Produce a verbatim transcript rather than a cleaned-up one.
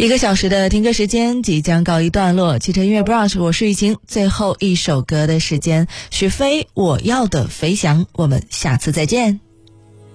一个小时的听歌时间即将告一段落，汽车音乐 Brush， 我是雨晴，最后一首歌的时间，许飞我要的飞翔，我们下次再见。